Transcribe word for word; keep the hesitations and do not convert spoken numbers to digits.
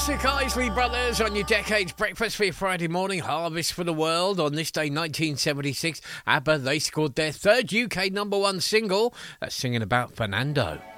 classic Isley Brothers on your Decades Breakfast for your Friday morning. Harvest for the World. On this day, nineteen seventy-six, ABBA, they scored their third U K number one single, uh, singing about Fernando.